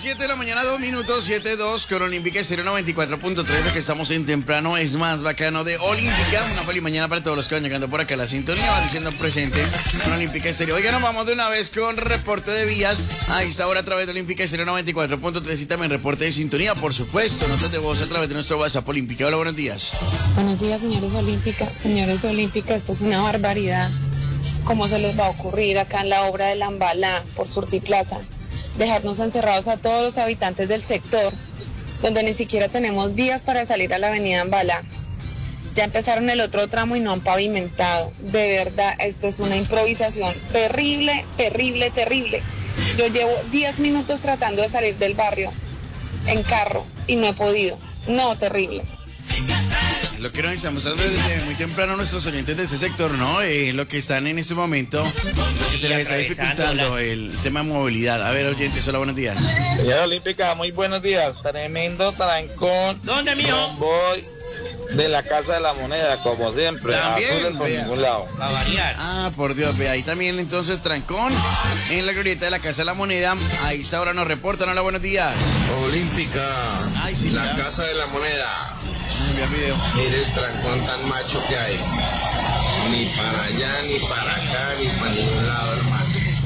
7 de la mañana, 2 minutos, 7:02 con Olímpica Estéreo 94.3, que estamos en temprano, es más bacano de Olímpica. Una feliz mañana para todos los que van llegando por acá a la sintonía, van diciendo presente con Olímpica Estéreo. Oigan, nos vamos de una vez con reporte de vías a esta hora a través de Olímpica Estéreo 94.3 y también reporte de sintonía, por supuesto, notas de voz a través de nuestro WhatsApp Olímpica. Hola, buenos días. Buenos días, señores Olímpica. Señores Olímpica, esto es una barbaridad. ¿Cómo se les va a ocurrir acá en la obra de Lambalá por Surtiplaza dejarnos encerrados a todos los habitantes del sector, donde ni siquiera tenemos vías para salir a la avenida Ambalá? Ya empezaron el otro tramo y no han pavimentado. De verdad, esto es una improvisación terrible, terrible, terrible. Yo llevo 10 minutos tratando de salir del barrio en carro y no he podido. No, terrible. Lo que nos estamos hablando desde muy temprano nuestros oyentes de ese sector, ¿no? Lo que están en este momento, lo que se les está dificultando el tema de movilidad. A ver, oyentes, hola, buenos días. Señora Olímpica, muy buenos días. Tremendo trancón. ¿Dónde, mijo? Voy de la Casa de la Moneda, como siempre. También, por ningún lado. A variar. Ah, por Dios, ve ahí también entonces trancón en la glorieta de la Casa de la Moneda. Ahí está, ahora nos reportan, hola, buenos días. Olímpica, Ay, sí, la ya. Casa de la Moneda. Envía video. Mire el trancón tan macho que hay. Ni para allá, ni para acá, ni para ningún lado, hermano.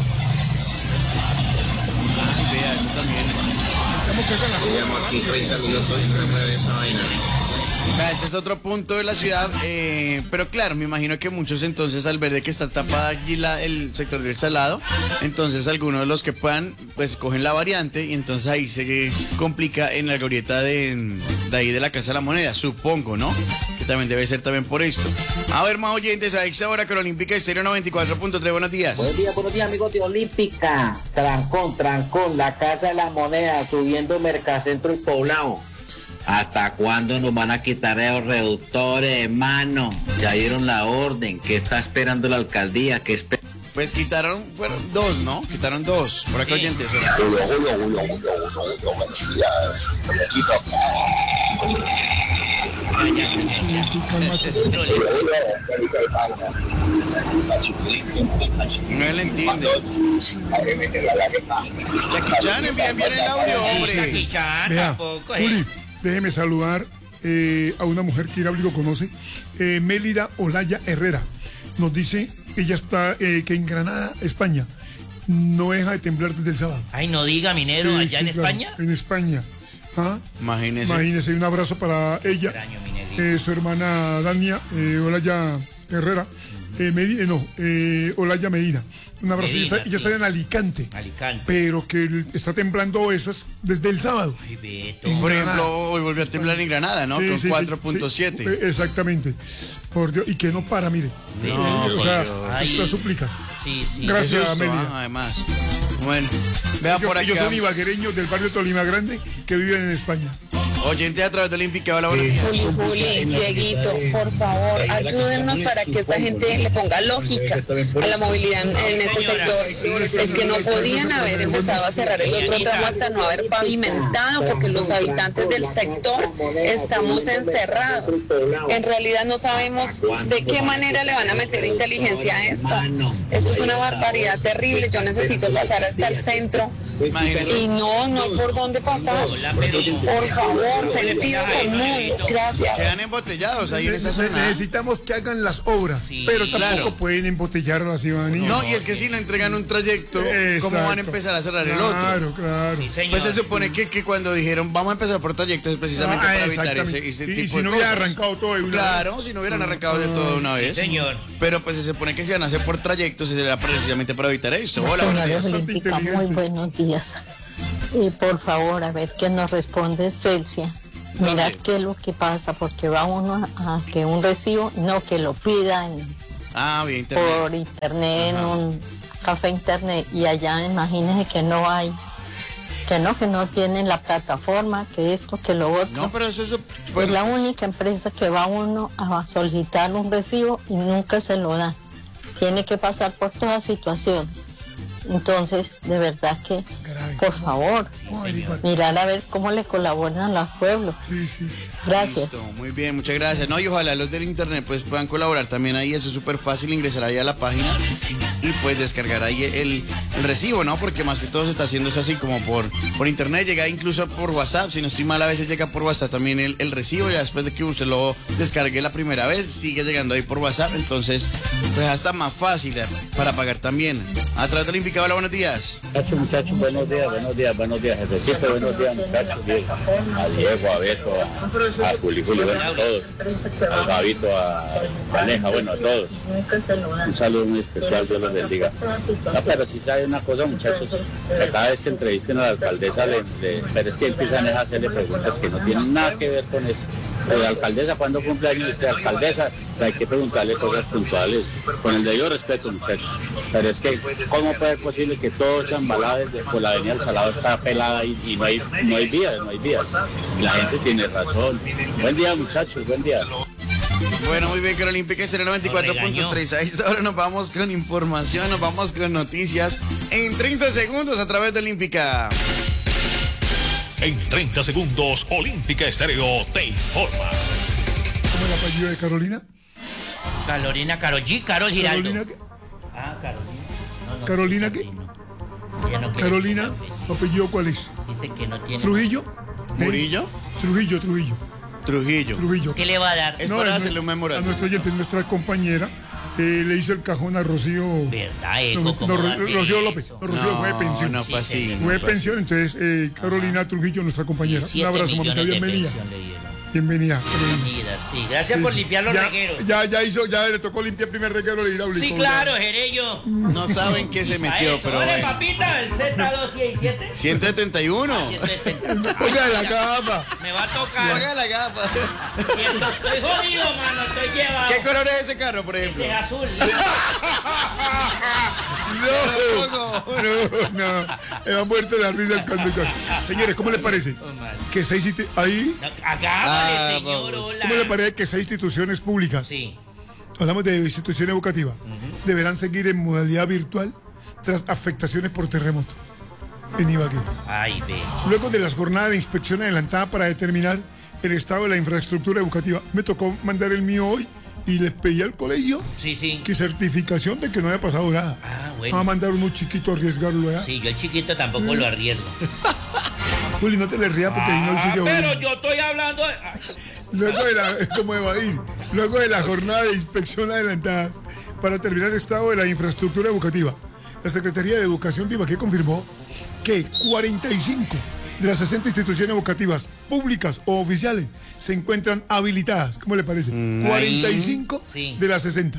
Ay, vea, eso también. Llevamos aquí 30 minutos y no mueve esa vaina. Este es otro punto de la ciudad, pero claro, me imagino que muchos entonces al ver de que está tapada allí el sector del Salado, entonces algunos de los que puedan, pues cogen la variante y entonces ahí se complica en la glorieta de ahí de la Casa de la Moneda, supongo, ¿no? Que también debe ser también por esto. A ver, más oyentes, a esta hora con Olímpica Estéreo 94.3, buenos días. Buenos días, amigos de Olímpica. Trancón, la Casa de la Moneda, subiendo Mercacentro y Poblado. ¿Hasta cuándo nos van a quitar esos reductores, hermano? Ya dieron la orden. ¿Qué está esperando la alcaldía? Pues fueron dos, ¿no? Quitaron dos. Por acá, oyentes. No le entiende. Jackie Chan, envíen bien el audio, hombre. Vea, Juli, déjeme saludar a una mujer que Hidráulico conoce, Mélida Olaya Herrera. Nos dice, ella está que en Granada, España, no deja de temblar desde el sábado. Ay, no diga, minero, allá en claro, España. En España. ¿Ah? Imagínese, un abrazo para ella, su hermana Dania Olaya Herrera, Olaya Medina. Un abrazo. Medina, Ella está en Alicante. Pero que está temblando eso es desde el sábado. Ay, Beto. Por ejemplo, hoy volvió a temblar en Granada, ¿no? Sí, con sí, 4.7. sí, exactamente. Por Dios, y que no para, mire. No, o sea, Ay. las súplicas. Sí. Gracias, Mélida. Además. Bueno, vea por acá. Ellos son ibaguereños del barrio Tolima Grande que viven en España. Oyente a través de Olímpica, hola, buenos días. Juli, Dieguito, por favor, ayúdennos para que esta gente le ponga lógica a la movilidad en este sector. Es que no podían haber empezado a cerrar el otro tramo hasta no haber pavimentado, porque los habitantes del sector estamos encerrados. En realidad no sabemos de qué manera le van a meter inteligencia a esto. Esto es una barbaridad terrible. Yo necesito pasar hasta el centro y no hay por dónde pasar. Por favor, sentido común. Gracias. Quedan embotellados ahí en esa zona. Necesitamos que hagan las obras, pero tampoco pueden embotellarlas, Iván. No, y es que si no entregan un trayecto, ¿cómo van a empezar a cerrar el otro? Claro. Sí, pues se supone que cuando dijeron vamos a empezar por trayectos es precisamente para evitar ese tipo de cosas. Si no hubieran arrancado todo de una vez. Claro, si no hubieran arrancado de todo de una vez. Señor. Pero pues se supone que se van a hacer por trayectos y será precisamente para evitar eso. Hola, buenos días. Olímpica, muy buenos días. Por favor, a ver qué nos responde Celsia. Mirad qué es lo que pasa, porque va uno a que un recibo, no que lo pida bien, por internet, en un café internet, y allá imagínense que no hay, que no tienen la plataforma, que esto, que lo otro. No, pero eso pues la única empresa que va uno a solicitar un recibo y nunca se lo da. Tiene que pasar por todas situaciones. Entonces, de verdad que, por favor, mirar a ver cómo le colaboran a los pueblos. Sí. Gracias. Listo, muy bien, muchas gracias. No, y ojalá los del internet pues puedan colaborar también ahí. Eso es súper fácil, ingresar ahí a la página y pues descargar ahí el recibo, ¿no? Porque más que todo se está haciendo es así como por internet, llega incluso por WhatsApp. Si no estoy mal, a veces llega por WhatsApp también el recibo. Ya después de que usted lo descargue la primera vez, sigue llegando ahí por WhatsApp. Entonces, pues hasta más fácil para pagar también. A través del Olímpica, hola, buenos días. Muchachos, buenos días, jefecito, buenos días, muchachos, a Diego, a Beto, a Juli, bueno, a todos, a Gabito, a Aleja, bueno, a todos. Un saludo muy especial, Dios los bendiga. No, pero si sabe una cosa, muchachos, que cada vez que entrevisten a la alcaldesa, pero es que empiezan a hacerle preguntas que no tienen nada que ver con eso. Pero la alcaldesa, ¿cuándo cumple años usted, alcaldesa? Hay que preguntarle cosas puntuales, con el debido respeto, muchachos. Pero es que, ¿cómo puede ser posible que todo esa embalada por la avenida del Salado está pelada y no hay vías? Y la gente tiene razón. Buen día, muchachos, buen día. Bueno, muy bien, que el Olímpica será 94.36. Ahora nos vamos con información, nos vamos con noticias en 30 segundos a través de Olímpica. En 30 segundos, Olímpica Estéreo te informa. ¿Cómo es el apellido de Carolina? Carol Giraldo. ¿Carolina qué? Carolina. No, ¿Carolina qué? No Carolina, ¿apellido cuál es? Dice que no tiene. ¿Trujillo? ¿Murillo? Trujillo. ¿Qué le va a dar? Es para hacerle un memorando. A nuestro oyente, nuestra compañera, le hizo el cajón a Rocío. ¿Verdad, Rocío López. Rocío fue de pensión. No fue así. Fue de pensión, entonces Carolina Trujillo, nuestra compañera. Un abrazo, mamita, bienvenida. Bienvenida, Carolina. Sí, gracias por limpiar los regueros. Ya le tocó limpiar el primer reguero de hidráulico. Sí, claro, Jerello. No saben qué se metió, pero bueno. Papita, el Z217. 171. Oiga la capa. Me va a tocar. Oiga la capa. Estoy jodido, mano, estoy llevado. ¿Qué color es ese carro, por ejemplo? Es azul. No. Me va muerto de la risa el conductor. Señores, ¿cómo les parece? Que ahí. Señor, hola. ¿Cómo le parece que 6 instituciones públicas? Sí. Hablamos de instituciones educativas. Deberán seguir en modalidad virtual tras afectaciones por terremoto en Ibagué. Ay, ve. Luego de las jornadas de inspección adelantada para determinar el estado de la infraestructura educativa, me tocó mandar el mío hoy y les pedí al colegio que certificación de que no haya pasado nada. Bueno. Va a mandar uno chiquito a arriesgarlo, ¿eh? Sí, yo el chiquito tampoco lo arriesgo. Juli, no te le rías porque no el chiquito. Pero yo estoy hablando de... Luego de la jornada de inspección adelantadas para determinar el estado de la infraestructura educativa, la Secretaría de Educación de Ibagué confirmó que 45 de las 60 instituciones educativas públicas o oficiales se encuentran habilitadas. ¿Cómo le parece? 45 de las 60.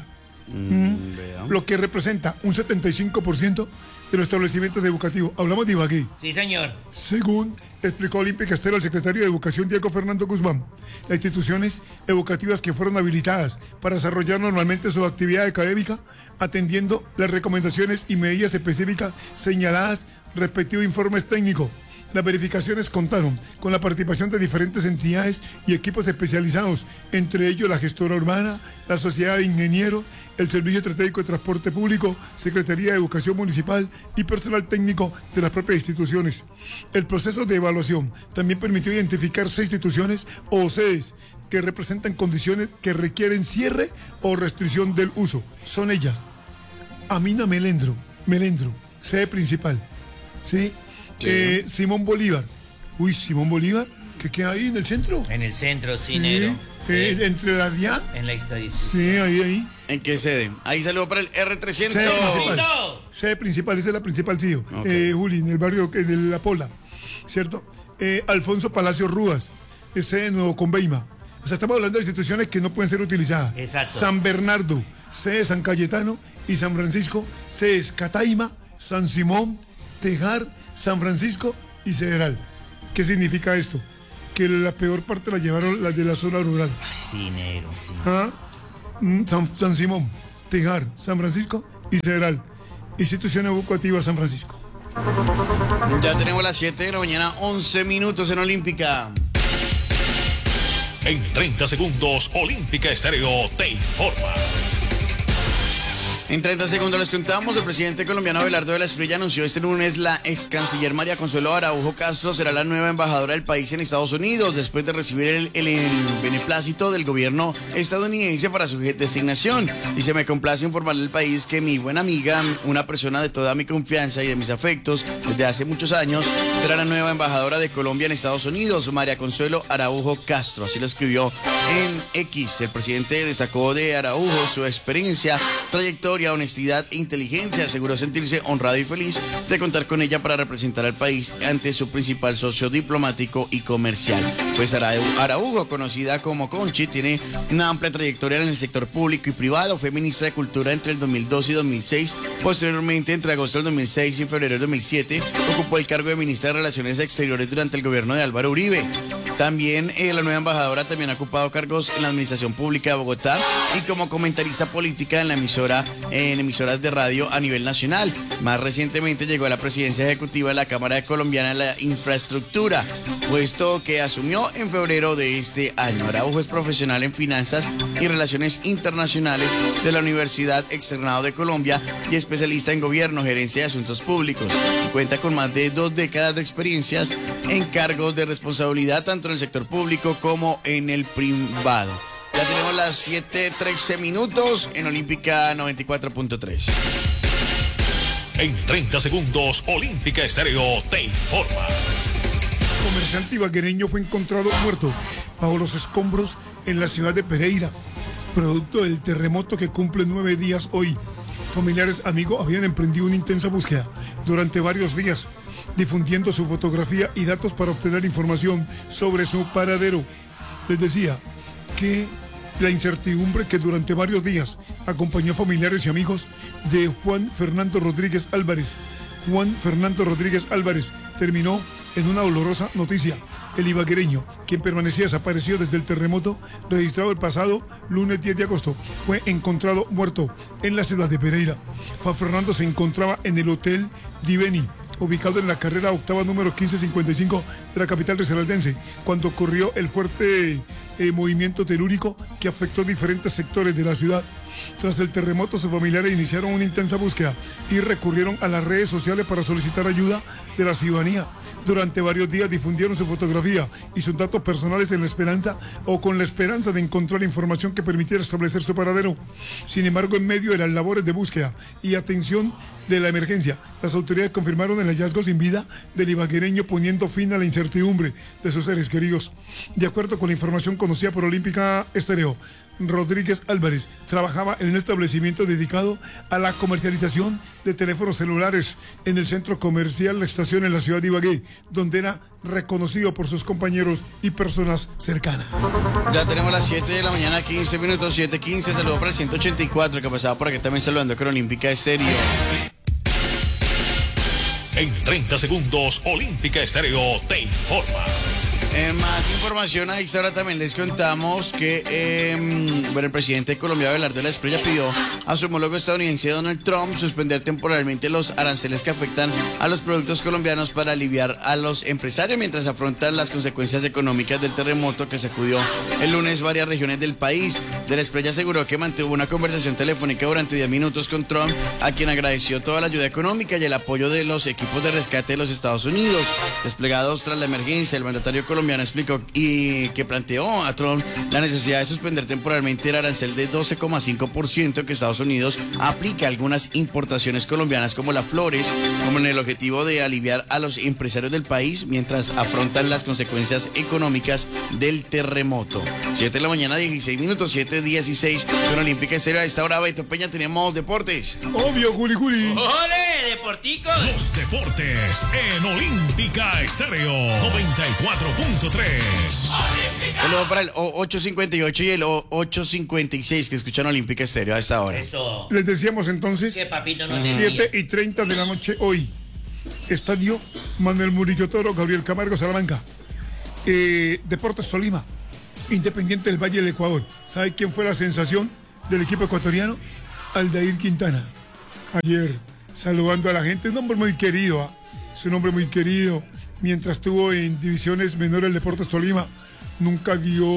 Lo que representa un 75% de los establecimientos educativos. Hablamos de Ibagué. Sí, señor. Según explicó Olímpica Estéreo el secretario de Educación Diego Fernando Guzmán, las instituciones educativas que fueron habilitadas para desarrollar normalmente su actividad académica, atendiendo las recomendaciones y medidas específicas señaladas respectivo informes técnicos. Las verificaciones contaron con la participación de diferentes entidades y equipos especializados, entre ellos la gestora urbana, la Sociedad de Ingenieros, el Servicio Estratégico de Transporte Público, Secretaría de Educación Municipal y personal técnico de las propias instituciones. El proceso de evaluación también permitió identificar 6 instituciones o sedes que representan condiciones que requieren cierre o restricción del uso. Son ellas: Amina Melendro, sede principal, ¿sí? Simón Bolívar. Simón Bolívar, que queda ahí en el centro. En el centro, sí, negro. Entre la DIAN. En la historia. Sí, ahí. ¿En qué sede? Ahí salió para el R300. Sede principal, esa es la principal, sí. Juli, en el barrio de La Pola, ¿cierto? Alfonso Palacio Rúas, sede de Nuevo Conveima. O sea, estamos hablando de instituciones que no pueden ser utilizadas. Exacto. San Bernardo, sede de San Cayetano y San Francisco, sede de Cataima, San Simón, Tejar, San Francisco y Cederal. ¿Qué significa esto? Que la peor parte la llevaron las de la zona rural. Ay, sí, negro, sí. San Simón, Tejar, San Francisco y Cederal. Institución Educativa San Francisco. Ya tenemos las 7 de la mañana, 11 minutos en Olímpica. En 30 segundos, Olímpica Estéreo te informa. En 30 segundos les contamos, el presidente colombiano Abelardo de la Espriella anunció este lunes la ex canciller María Consuelo Araujo Castro será la nueva embajadora del país en Estados Unidos después de recibir el beneplácito del gobierno estadounidense para su designación. Y se me complace informarle al país que mi buena amiga, una persona de toda mi confianza y de mis afectos desde hace muchos años, será la nueva embajadora de Colombia en Estados Unidos, María Consuelo Araujo Castro. Así lo escribió en X. El presidente destacó de Araujo su experiencia, trayectoria, honestidad e inteligencia. Aseguró sentirse honrado y feliz de contar con ella para representar al país ante su principal socio diplomático y comercial. Pues Araujo, conocida como Conchi, tiene una amplia trayectoria en el sector público y privado. Fue ministra de Cultura entre el 2002 y 2006. Posteriormente, entre agosto del 2006 y febrero del 2007, ocupó el cargo de ministra de Relaciones Exteriores durante el gobierno de Álvaro Uribe. También la nueva embajadora también ha ocupado cargos en la administración pública de Bogotá y como comentarista política en emisoras de radio a nivel nacional. Más recientemente llegó a la presidencia ejecutiva de la Cámara Colombiana de la Infraestructura, puesto que asumió en febrero de este año. Araujo es profesional en finanzas y relaciones internacionales de la Universidad Externado de Colombia y especialista en gobierno, gerencia de asuntos públicos. Y cuenta con más de 2 décadas de experiencias en cargos de responsabilidad tanto en el sector público como en el privado. Ya tenemos las 7:13 minutos en Olímpica 94.3. En 30 segundos, Olímpica Estéreo te informa. Comerciante ibaguereño fue encontrado muerto bajo los escombros en la ciudad de Pereira, producto del terremoto que cumple 9 días hoy. Familiares, amigos habían emprendido una intensa búsqueda durante varios días, difundiendo su fotografía y datos para obtener información sobre su paradero. Les decía que la incertidumbre que durante varios días acompañó a familiares y amigos de Juan Fernando Rodríguez Álvarez. Juan Fernando Rodríguez Álvarez terminó en una dolorosa noticia. El ibaguereño, quien permanecía desaparecido desde el terremoto registrado el pasado lunes 10 de agosto, fue encontrado muerto en la ciudad de Pereira. Juan Fernando se encontraba en el Hotel Diveni, ubicado en la carrera octava número 1555 de la capital risaraldense, cuando ocurrió el fuerte movimiento telúrico que afectó diferentes sectores de la ciudad. Tras el terremoto, sus familiares iniciaron una intensa búsqueda y recurrieron a las redes sociales para solicitar ayuda de la ciudadanía. Durante varios días difundieron su fotografía y sus datos personales con la esperanza de encontrar información que permitiera establecer su paradero. Sin embargo, en medio de las labores de búsqueda y atención de la emergencia, las autoridades confirmaron el hallazgo sin vida del ibaguereño, poniendo fin a la incertidumbre de sus seres queridos. De acuerdo con la información conocida por Olímpica Estéreo, Rodríguez Álvarez trabajaba en un establecimiento dedicado a la comercialización de teléfonos celulares en el centro comercial La Estación en la ciudad de Ibagué, donde era reconocido por sus compañeros y personas cercanas. Ya tenemos las 7 de la mañana, 15 minutos, 7:15. Saludos para el 184 que pasaba por aquí también saludando con Olímpica Estéreo. En 30 segundos, Olímpica Estéreo te informa. Más información a esta hora también les contamos que el presidente de Colombia, Abelardo de la Espriella, pidió a su homólogo estadounidense Donald Trump suspender temporalmente los aranceles que afectan a los productos colombianos para aliviar a los empresarios mientras afrontan las consecuencias económicas del terremoto que sacudió el lunes varias regiones del país. De la Espriella aseguró que mantuvo una conversación telefónica durante 10 minutos con Trump, a quien agradeció toda la ayuda económica y el apoyo de los equipos de rescate de los Estados Unidos. Desplegados tras la emergencia, el mandatario colombiano explicó y que planteó a Trump la necesidad de suspender temporalmente el arancel de 12,5% que Estados Unidos aplica a algunas importaciones colombianas como las flores, como en el objetivo de aliviar a los empresarios del país mientras afrontan las consecuencias económicas del terremoto. 7 de la mañana, 16 minutos, 7:16 con Olímpica Estéreo. A esta hora, Beto Peña, tenemos deportes. Obvio, Juli. ¡Ole, deporticos! Los deportes en Olímpica Estéreo 94.3. Saludos para el 858 y el 856 que escuchan Olímpica Estéreo a esta hora. Eso. Les decíamos entonces, Que papito no 7:30 de la noche hoy. Estadio Manuel Murillo Toro, Gabriel Camargo, Salamanca. Deportes Tolima, Independiente del Valle del Ecuador. ¿Sabe quién fue la sensación del equipo ecuatoriano? Aldair Quintana. Ayer, saludando a la gente, un hombre muy querido, es un hombre muy querido. Mientras estuvo en divisiones menores del Deportes Tolima, nunca dio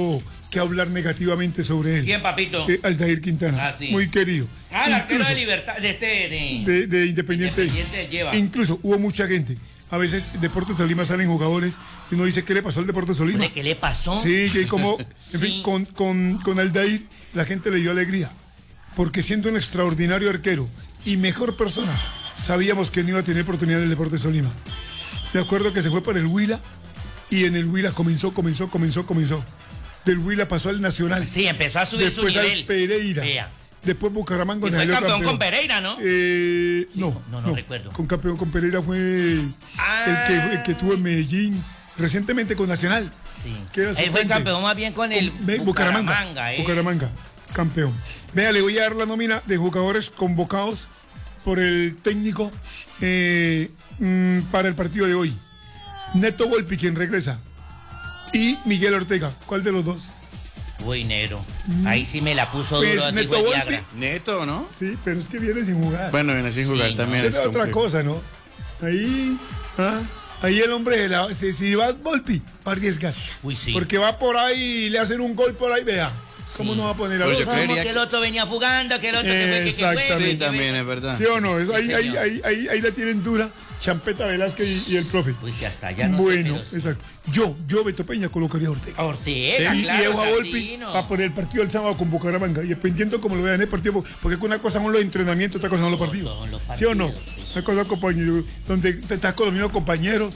que hablar negativamente sobre él. ¿Quién, papito? Aldair Quintana. Ah, sí. Muy querido. Ah, el arquero Incluso- de Libertad, de Independiente. Independiente lleva. Incluso hubo mucha gente. A veces Deportes Tolima salen jugadores y uno dice, ¿qué le pasó al Deportes Tolima? ¿Qué le pasó? Sí, que como, en Sí. fin, con Aldair la gente le dio alegría. Porque siendo un extraordinario arquero y mejor persona, sabíamos que no iba a tener oportunidad en el Deportes Tolima. Me acuerdo que se fue para el Huila y en el Huila comenzó. Del Huila pasó al Nacional. Sí, empezó a subir Después su nivel. al Pereira. Vea. Después Bucaramanga Y donde fue salió campeón con Pereira, ¿no? No recuerdo. Con Pereira fue el que tuvo en Medellín recientemente con Nacional. Sí. Que era su Él fue frente. campeón más bien con el Bucaramanga. Bucaramanga. Bucaramanga, campeón. Vea, le voy a dar la nómina de jugadores convocados por el técnico para el partido de hoy. Neto Volpi, quien regresa. Y Miguel Ortega. ¿Cuál de los dos? Uy, negro. Ahí sí me la puso Pues, duro. Neto dijo el Volpi. Viagra. Neto, ¿no? Sí, pero es que viene sin jugar. Bueno, viene sin jugar Sí, también. Es otra complejo. cosa, ¿no? Ahí el hombre, si va Volpi, va a arriesgar. Uy, sí. Porque va por ahí y le hacen un gol por ahí, vea. ¿Cómo no va a poner a Pero yo otro? creería Como que el otro venía fugando, que el otro Exactamente. Sí, también es verdad. ¿Sí o no? Sí, señor. Ahí la tienen dura Champeta Velázquez y el profe. Pues que hasta allá no Bueno, sé, pero sí. exacto. Yo, Beto Peña, colocaría a Ortega. A Ortega, Y claro, dejo a Volpi Sardino. para poner el partido el sábado con Bucaramanga. Y dependiendo cómo lo vean en el partido, porque una cosa son los entrenamientos, otra cosa son los partidos. Son los ¿Sí o no? partidos, sí. Una cosa, compañero, donde te estás con los mismos compañeros.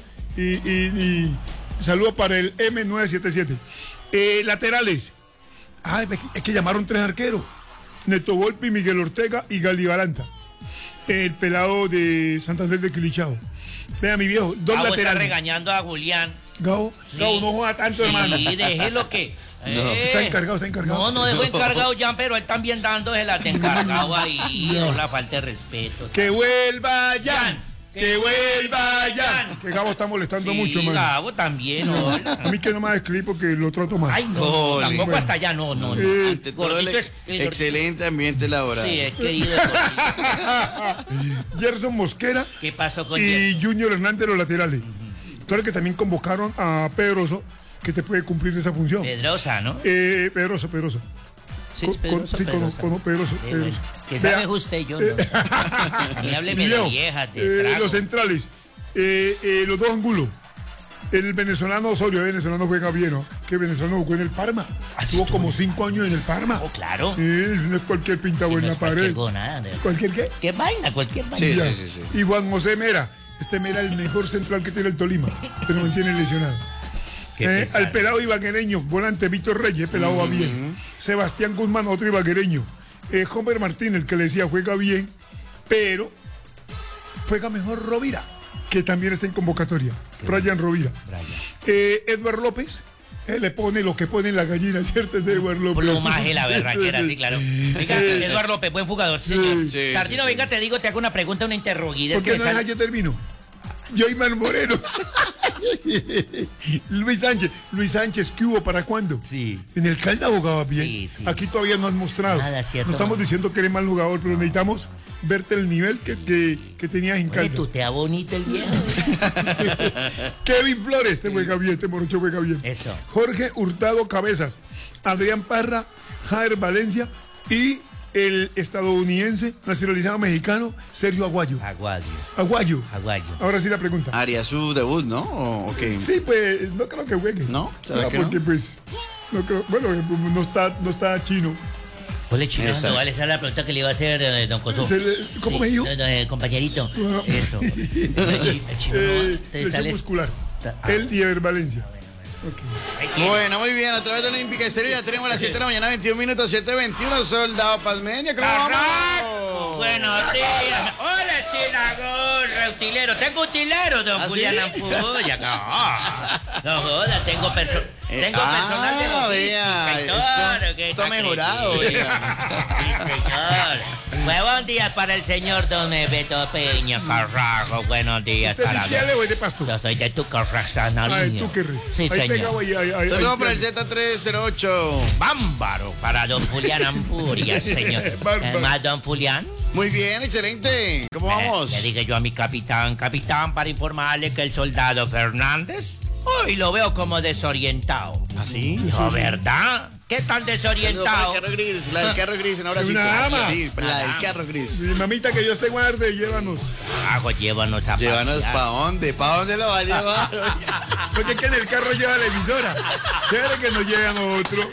Y saludo para el M977. Laterales. Es que llamaron 3 arqueros. Neto Volpi, Miguel Ortega y Gali Baranta. El pelado de Santander de Quilichao. Vea, mi viejo, 2 Gabo está laterales. regañando a Julián. Gabo, Sí. Gabo, no juega tanto, hermano. Sí, déjelo que. Está encargado. No dejó encargado ya, pero él también dándose la de encargado ahí. No la falta de respeto. Que vuelva Jan. Que vuelva Jan. Que Gabo está molestando mucho, hermano. Gabo también, hola. A mí que no me escribir porque lo trato mal. Ay, no, Ole. tampoco Bueno. hasta allá, no. Ante todo el Gordito es- el excelente ambiente laboral. Sí, es querido. el gordito. Gerson Mosquera ¿Qué pasó con y Gerson? Junior Hernández los laterales. Claro que también convocaron a Pedroso, que te puede cumplir esa función. Pedrosa, ¿no? Pedroso. Sí, es Pedrosa, Pedroso. Bueno, que Vea, sabe usted y yo, ¿no? A mí hábleme de Leo, viejas, de trago. los centrales, los 2 ángulos. El venezolano Osorio, el venezolano juega bien, ¿no? Que el venezolano jugó en el Parma. ¿Ah, sí Tuvo estuvo? como 5 años en el Parma. Oh, claro. No es cualquier pinta Sí, buena no es pared. cualquier nada, de verdad. ¿Cualquier qué? ¿Qué vaina? Cualquier vaina. Sí, Ya. sí. Y Juan José Mera. Mera el mejor central que tiene el Tolima, pero mantiene lesionado. Qué pesar. Al pelado ibaguereño, volante Víctor Reyes, pelado va bien. Sebastián Guzmán, otro ibaguereño. Homer Martín, el que le decía juega bien, pero juega mejor Rovira, que también está en convocatoria. Brian Rovira. Edward López. Le pone lo que pone en la gallina, ¿cierto? Ese Eduardo López. Plumaje, la verdad, que era así, claro. Venga, Eduardo López, buen jugador, sí, señor. Sí, Sardino, sí, venga, te digo, te hago una pregunta, una interroguida. ¿Por qué no deja yo termino? Joyman Moreno. Luis Sánchez, ¿qué hubo? ¿Para cuándo? Sí. En el Calda jugaba bien. Sí, sí. Aquí todavía no has mostrado. Nada, cierto, no estamos no. diciendo que eres mal jugador, pero necesitamos verte el nivel que tenías en Oye, Calda. tú te bonito el viejo. Kevin Flores, este juega bien, este morocho juega bien. Eso. Jorge Hurtado Cabezas, Adrián Parra, Jair Valencia y el estadounidense nacionalizado mexicano Sergio Aguayo. Aguayo. Ahora sí la pregunta. Haría su debut, ¿no? ¿O qué? Sí, pues no creo que juegue. ¿No? ¿Será que porque no? pues no creo, bueno, no está chino. Ponle chino, Exacto. no, vale, esa es la pregunta que le iba a hacer don Coso. ¿Cómo me dijo? Compañerito. Eso. El chino, Lesión muscular. Él y Ever Valencia. Bueno, muy bien, a través de la Olímpica Estéreo ya tenemos las 7 de la mañana, 21 minutos, 7:21, Soldado Pazmeña, ¿cómo vamos? Buenos días. Hola, senador utilero. Tengo utilero, don ¿Ah, Julián sí? Ampulla. No joda, tengo personal de logística vea, y todo. esto ha mejorado, Sí, señor. Buen día para el señor don Beto Peña Carrajo. Buenos días ¿Usted para de Quiale o es de Pasto? Yo soy de tu Carraza, Nariño. Sí, Ahí señor. pegado, ahí, Saludos para el Z308. Bámbaro para don Julián Ampuria, señor. Bárbaro. Más don Julián. Muy bien, excelente. ¿Cómo vamos? Le dije yo a mi capitán, para informarle que el soldado Fernández hoy lo veo como desorientado. ¿Ah, sí? No, ¿verdad? ¿Qué tan desorientado? La del carro gris, un abracito. Una ama. Sí, la del carro gris. Mi mamita, que Dios te guarde, llévanos. Llévanos a Llévanos pasear. ¿para dónde? ¿Para dónde lo va a llevar? Porque es que en el carro lleva la emisora. Chévere que nos llevan a otro.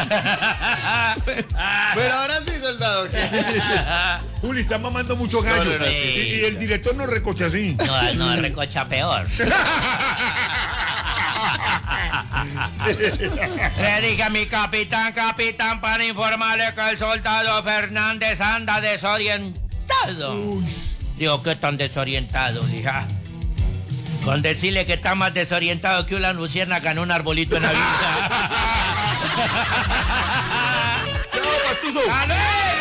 Pero ahora sí, soldado. Juli, está mamando mucho gallo. No, sí. Y el director nos recocha así. No, recocha peor. Le dije a mi capitán, para informarle que el soldado Fernández anda desorientado. Digo, ¿qué tan desorientado? Dije, con decirle que está más desorientado que una luciérnaga en un arbolito en la vida. ¡Chao, Pastuso! ¡Salud!